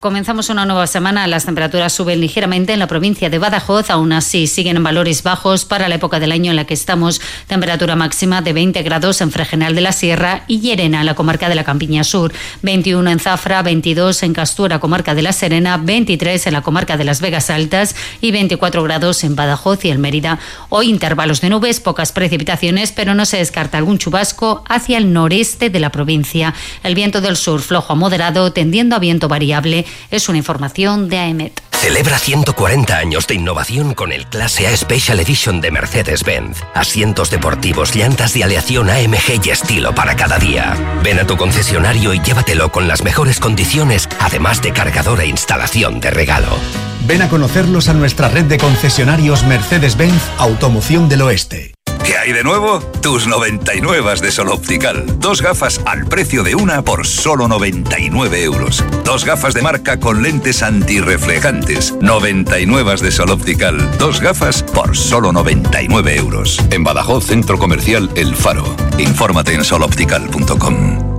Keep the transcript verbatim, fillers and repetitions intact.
Comenzamos una nueva semana, las temperaturas suben ligeramente en la provincia de Badajoz, aún así siguen en valores bajos para la época del año en la que estamos. Temperatura máxima de veinte grados en Fregenal de la Sierra y Llerena, en la comarca de la Campiña Sur, veintiuno en Zafra, veintidós en Castura, comarca de la Serena, veintitrés en la comarca de las Vegas Altas y veinticuatro grados en Badajoz y el Mérida. Hoy intervalos de nubes, pocas precipitaciones, pero no se descarta algún chubasco hacia el noreste de la provincia. El viento del sur flojo a moderado, tendiendo a viento variable. Es una información de A E M E T. Celebra ciento cuarenta años de innovación con el Clase A Special Edition de Mercedes-Benz. Asientos deportivos, llantas de aleación A M G y estilo para cada día. Ven a tu concesionario y llévatelo con las mejores condiciones, además de cargador e instalación de regalo. Ven a conocerlos a nuestra red de concesionarios Mercedes-Benz Automoción del Oeste. ¿Qué hay de nuevo? Tus noventa y nueve de Sol Optical. Dos gafas al precio de una por solo noventa y nueve euros. Dos gafas de marca con lentes antirreflejantes. noventa y nueve de Sol Optical. Dos gafas por solo noventa y nueve euros. En Badajoz, Centro Comercial El Faro. Infórmate en sol optical punto com.